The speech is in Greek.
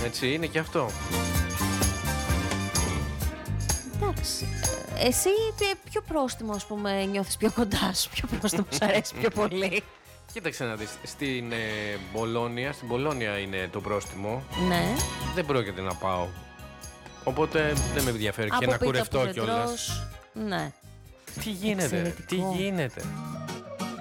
Έτσι, είναι και αυτό. Εντάξει. Εσύ ποιο πρόστιμο, ας πούμε, νιώθεις πιο κοντά σου? Ποιο πρόστιμο σου αρέσει πιο πολύ? Κοίταξε να δεις, στην Πολώνια είναι το πρόστιμο. Ναι. Δεν πρόκειται να πάω. Οπότε δεν με ενδιαφέρει Από και να πίτα κουρευτώ που δεν κιόλας. τρως. Ναι. Τι γίνεται, Εξαιρετικό. τι γίνεται.